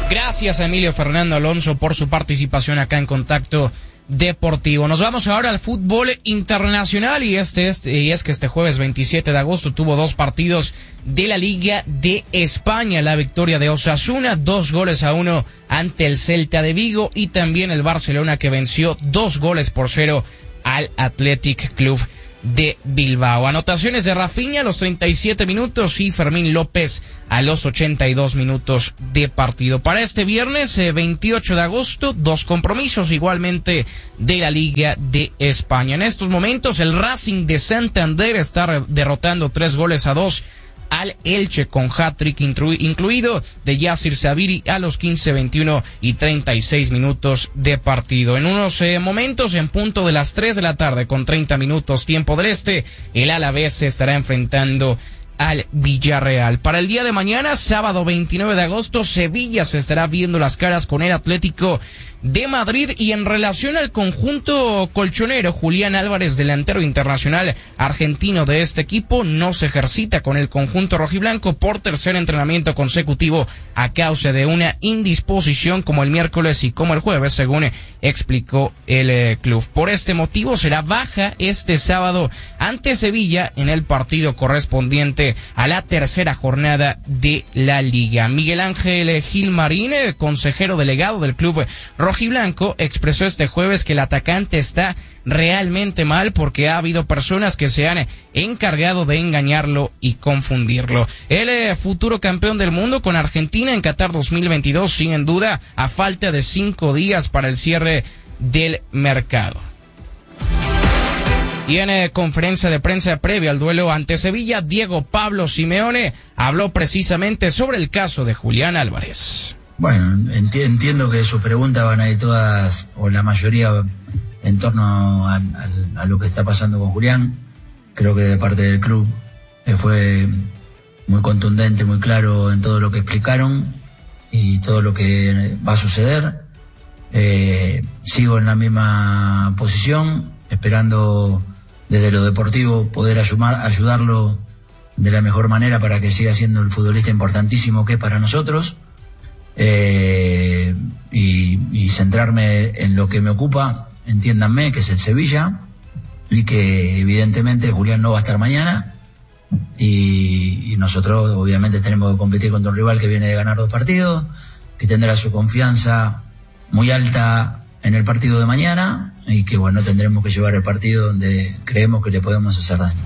Gracias a Emilio Fernando Alonso por su participación acá en Contacto Deportivo. Nos vamos ahora al fútbol internacional y es que este jueves 27 de agosto tuvo dos partidos de la Liga de España. La victoria de Osasuna, 2-1 ante el Celta de Vigo, y también el Barcelona, que venció 2-0 al Athletic Club de Bilbao. Anotaciones de Rafinha a los 37 minutos y Fermín López a los 82 minutos de partido. Para este viernes 28 de agosto, dos compromisos igualmente de la Liga de España. En estos momentos el Racing de Santander está derrotando 3-2 al Elche, con hat-trick incluido de Yacir Sabiri a los 15, 21 y 36 minutos de partido. En unos momentos, en punto de las 3 de la tarde con 30 minutos tiempo del este, el Alavés se estará enfrentando al Villarreal. Para el día de mañana, sábado 29 de agosto, Sevilla se estará viendo las caras con el Atlético de Madrid. Y en relación al conjunto colchonero, Julián Álvarez, delantero internacional argentino de este equipo, no se ejercita con el conjunto rojiblanco por tercer entrenamiento consecutivo a causa de una indisposición, como el miércoles y como el jueves, según explicó el club. Por este motivo será baja este sábado ante Sevilla en el partido correspondiente a la tercera jornada de la Liga. Miguel Ángel Gilmarín, consejero delegado del club rojiblanco, expresó este jueves que el atacante está realmente mal porque ha habido personas que se han encargado de engañarlo y confundirlo. El futuro campeón del mundo con Argentina en Qatar 2022, sin duda, a falta de 5 días para el cierre del mercado. Y en conferencia de prensa previa al duelo ante Sevilla, Diego Pablo Simeone habló precisamente sobre el caso de Julián Álvarez. Bueno, entiendo que sus preguntas van a ir todas, o la mayoría, en torno a lo que está pasando con Julián. Creo que de parte del club fue muy contundente, muy claro en todo lo que explicaron y todo lo que va a suceder. Sigo en la misma posición, esperando desde lo deportivo poder ayudarlo de la mejor manera para que siga siendo el futbolista importantísimo que es para nosotros, y centrarme en lo que me ocupa, entiéndanme, que es el Sevilla, y que evidentemente Julián no va a estar mañana, y nosotros obviamente tenemos que competir contra un rival que viene de ganar 2 partidos, que tendrá su confianza muy alta en el partido de mañana, y que bueno, tendremos que llevar el partido donde creemos que le podemos hacer daño.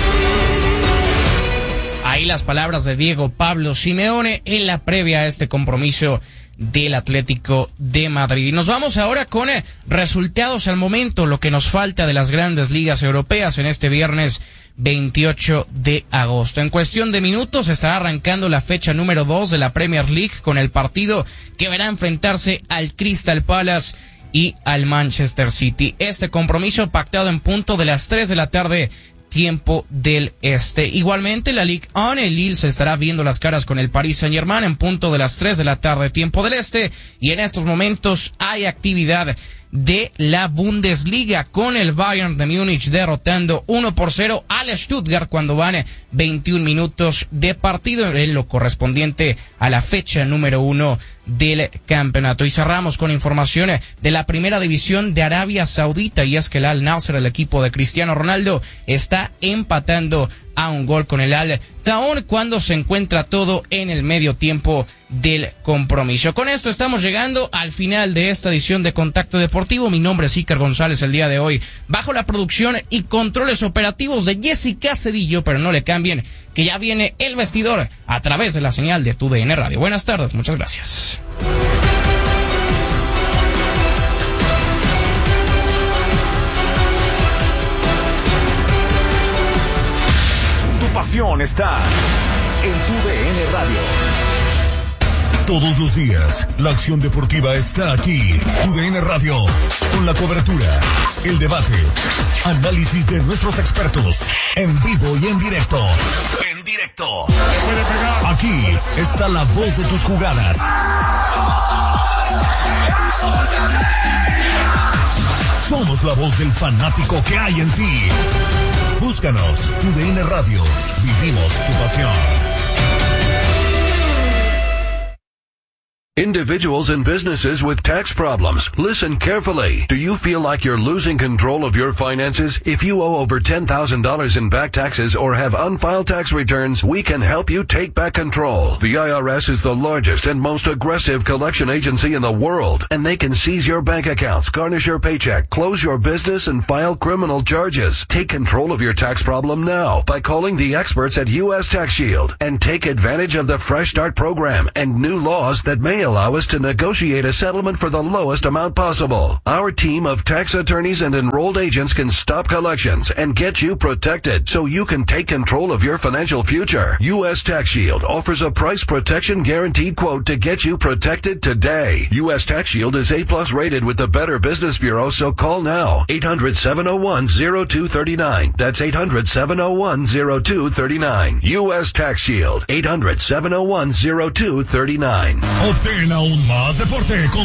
Ahí las palabras de Diego Pablo Simeone en la previa a este compromiso del Atlético de Madrid. Y nos vamos ahora con resultados al momento, lo que nos falta de las grandes ligas europeas en este viernes 28 de agosto. En cuestión de minutos estará arrancando la fecha número 2 de la Premier League, con el partido que verá enfrentarse al Crystal Palace y al Manchester City. Este compromiso pactado en punto de las 3 de la tarde, tiempo del este. Igualmente, la Ligue 1, el Lille se estará viendo las caras con el Paris Saint-Germain en punto de las 3 de la tarde, tiempo del este. Y en estos momentos hay actividad de la Bundesliga, con el Bayern de Múnich derrotando 1-0 al Stuttgart cuando van 21 minutos de partido en lo correspondiente a la fecha número 1 del campeonato. Y cerramos con información de la primera división de Arabia Saudita, y es que el Al Nassr, el equipo de Cristiano Ronaldo, está empatando a un gol con el Al Taun cuando se encuentra todo en el medio tiempo del compromiso. Con esto estamos llegando al final de esta edición de Contacto Deportivo. Mi nombre es Iker González el día de hoy, bajo la producción y controles operativos de Jessica Cedillo, pero no le cambien, que ya viene El Vestidor a través de la señal de TUDN Radio. Buenas tardes, muchas gracias. Pasión está en TUDN Radio. Todos los días, la acción deportiva está aquí. TUDN Radio, con la cobertura, el debate, análisis de nuestros expertos, en vivo y en directo. En directo. Aquí está la voz de tus jugadas. Somos la voz del fanático que hay en ti. Búscanos, TUDN Radio. Vivimos tu pasión. Individuals and businesses with tax problems, listen carefully. Do you feel like you're losing control of your finances? If you owe over $10,000 in back taxes or have unfiled tax returns, we can help you take back control. The IRS is the largest and most aggressive collection agency in the world, and they can seize your bank accounts, garnish your paycheck, close your business, and file criminal charges. Take control of your tax problem now by calling the experts at U.S. Tax Shield and take advantage of the Fresh Start program and new laws that may allow us to negotiate a settlement for the lowest amount possible. Our team of tax attorneys and enrolled agents can stop collections and get you protected so you can take control of your financial future. U.S. Tax Shield offers a price protection guaranteed quote to get you protected today. U.S. Tax Shield is A+ rated with the Better Business Bureau, so call now. 800-701-0239. That's 800-701-0239. U.S. Tax Shield. 800-701-0239. Obtén aún más deporte con